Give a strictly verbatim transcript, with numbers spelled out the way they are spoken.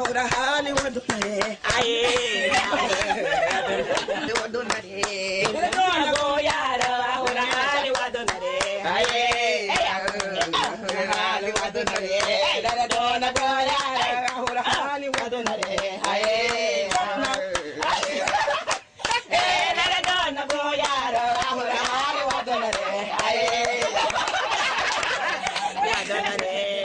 ahura hali wadunare. Aye. Wadunare. Dona go yara ahura hali wadunare. Aye. Ahura hali wadunare. Dona go